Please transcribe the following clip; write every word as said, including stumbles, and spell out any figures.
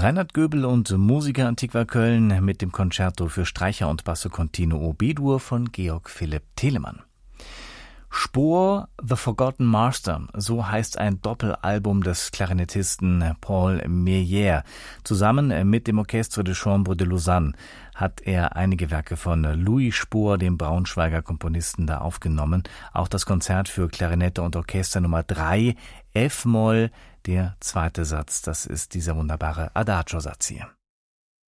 Reinhard Göbel und Musiker Antiqua Köln mit dem Concerto für Streicher und Basso Continuo B-Dur von Georg Philipp Telemann. Spohr, The Forgotten Master, so heißt ein Doppelalbum des Klarinettisten Paul Meyer. Zusammen mit dem Orchestre de Chambre de Lausanne hat er einige Werke von Louis Spohr, dem Braunschweiger Komponisten, da aufgenommen. Auch das Konzert für Klarinette und Orchester Nummer drei, F-Moll, der zweite Satz, das ist dieser wunderbare Adagio-Satz hier.